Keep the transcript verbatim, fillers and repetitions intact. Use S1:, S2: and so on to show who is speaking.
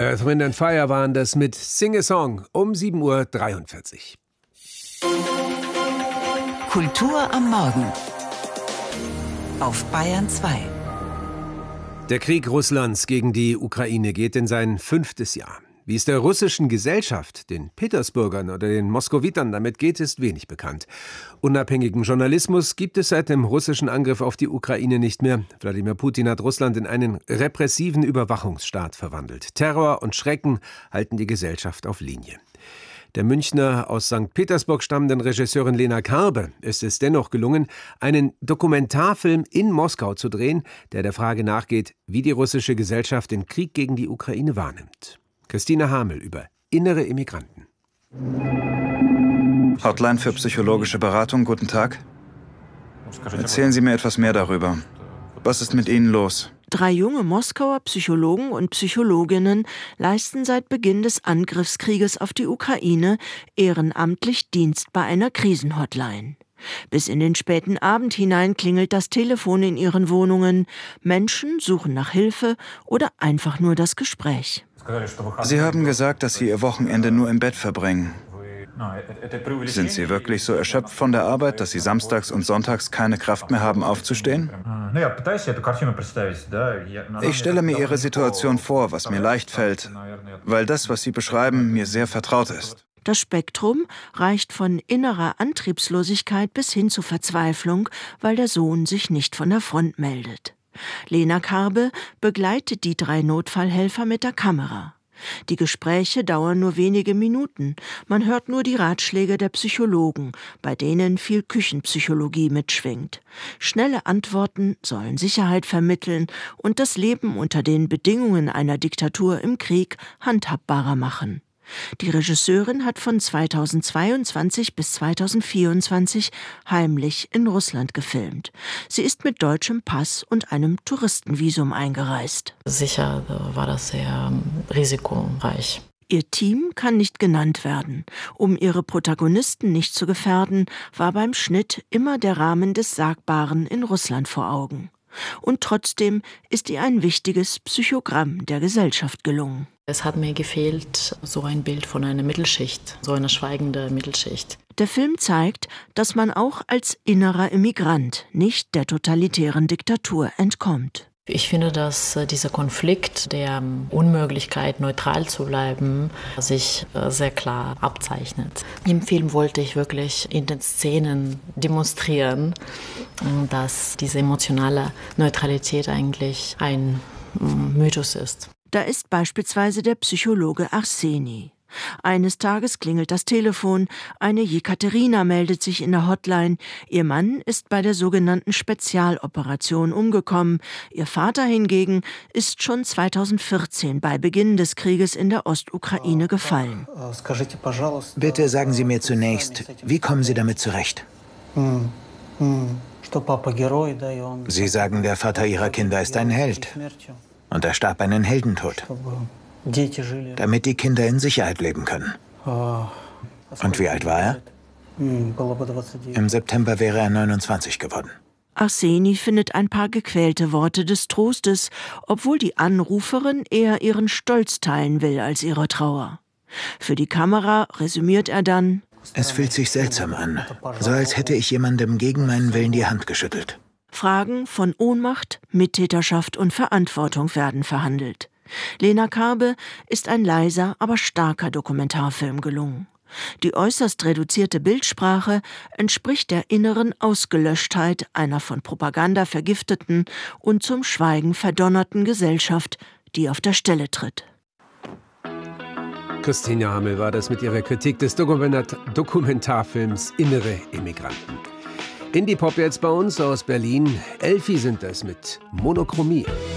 S1: Earth, Wind and Fire waren das mit Sing a Song um sieben Uhr dreiundvierzig.
S2: Kultur am Morgen auf Bayern zwei.
S1: Der Krieg Russlands gegen die Ukraine geht in sein fünftes Jahr. Wie es der russischen Gesellschaft, den Petersburgern oder den Moskowitern damit geht, ist wenig bekannt. Unabhängigen Journalismus gibt es seit dem russischen Angriff auf die Ukraine nicht mehr. Wladimir Putin hat Russland in einen repressiven Überwachungsstaat verwandelt. Terror und Schrecken halten die Gesellschaft auf Linie. Der Münchner aus Sankt Petersburg stammenden Regisseurin Lena Karbe ist es dennoch gelungen, einen Dokumentarfilm in Moskau zu drehen, der der Frage nachgeht, wie die russische Gesellschaft den Krieg gegen die Ukraine wahrnimmt. Christine Hamel über innere Immigranten.
S3: Hotline für psychologische Beratung, guten Tag. Erzählen Sie mir etwas mehr darüber. Was ist mit Ihnen los?
S4: Drei junge Moskauer Psychologen und Psychologinnen leisten seit Beginn des Angriffskrieges auf die Ukraine ehrenamtlich Dienst bei einer Krisenhotline. Bis in den späten Abend hinein klingelt das Telefon in ihren Wohnungen. Menschen suchen nach Hilfe oder einfach nur das Gespräch.
S3: Sie haben gesagt, dass Sie Ihr Wochenende nur im Bett verbringen. Sind Sie wirklich so erschöpft von der Arbeit, dass Sie samstags und sonntags keine Kraft mehr haben, aufzustehen? Ich stelle mir Ihre Situation vor, was mir leicht fällt, weil das, was Sie beschreiben, mir sehr vertraut ist.
S4: Das Spektrum reicht von innerer Antriebslosigkeit bis hin zu Verzweiflung, weil der Sohn sich nicht von der Front meldet. Lena Karbe begleitet die drei Notfallhelfer mit der Kamera. Die Gespräche dauern nur wenige Minuten. Man hört nur die Ratschläge der Psychologen, bei denen viel Küchenpsychologie mitschwingt. Schnelle Antworten sollen Sicherheit vermitteln und das Leben unter den Bedingungen einer Diktatur im Krieg handhabbarer machen. Die Regisseurin hat von zweitausendzweiundzwanzig bis zweitausendvierundzwanzig heimlich in Russland gefilmt. Sie ist mit deutschem Pass und einem Touristenvisum eingereist.
S5: Sicher war das sehr risikoreich.
S4: Ihr Team kann nicht genannt werden. Um ihre Protagonisten nicht zu gefährden, war beim Schnitt immer der Rahmen des Sagbaren in Russland vor Augen. Und trotzdem ist ihr ein wichtiges Psychogramm der Gesellschaft gelungen.
S5: Es hat mir gefehlt, so ein Bild von einer Mittelschicht, so eine schweigende Mittelschicht.
S4: Der Film zeigt, dass man auch als innerer Immigrant nicht der totalitären Diktatur entkommt.
S5: Ich finde, dass dieser Konflikt der Unmöglichkeit, neutral zu bleiben, sich sehr klar abzeichnet. Im Film wollte ich wirklich in den Szenen demonstrieren, dass diese emotionale Neutralität eigentlich ein Mythos ist.
S4: Da ist beispielsweise der Psychologe Arseni. Eines Tages klingelt das Telefon, eine Jekaterina meldet sich in der Hotline. Ihr Mann ist bei der sogenannten Spezialoperation umgekommen. Ihr Vater hingegen ist schon zweitausendvierzehn bei Beginn des Krieges in der Ostukraine gefallen.
S6: Bitte sagen Sie mir zunächst, wie kommen Sie damit zurecht? Sie sagen, der Vater Ihrer Kinder ist ein Held. Und er starb einen Heldentod, damit die Kinder in Sicherheit leben können. Und wie alt war er? Im September wäre er neunundzwanzig geworden.
S4: Arseni findet ein paar gequälte Worte des Trostes, obwohl die Anruferin eher ihren Stolz teilen will als ihre Trauer. Für die Kamera resümiert er dann:
S6: Es fühlt sich seltsam an, so als hätte ich jemandem gegen meinen Willen die Hand geschüttelt.
S4: Fragen von Ohnmacht, Mittäterschaft und Verantwortung werden verhandelt. Lena Karbe ist ein leiser, aber starker Dokumentarfilm gelungen. Die äußerst reduzierte Bildsprache entspricht der inneren Ausgelöschtheit einer von Propaganda vergifteten und zum Schweigen verdonnerten Gesellschaft, die auf der Stelle tritt.
S1: Christine Hamel war das mit ihrer Kritik des Dokumentar- Dokumentarfilms Innere Immigranten. Indie-Pop jetzt bei uns aus Berlin. Elfi sind das mit Monochromie.